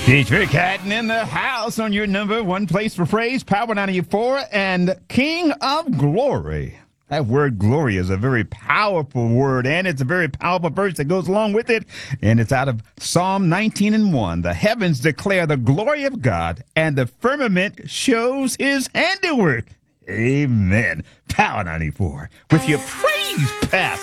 Dietrich Hatton in the house on your number one place for praise, Power 94 and King of Glory. That word glory is a very powerful word, and it's a very powerful verse that goes along with it. And it's out of Psalm 19:1. The heavens declare the glory of God, and the firmament shows his handiwork. Amen. Power 94 with your praise, Pastor.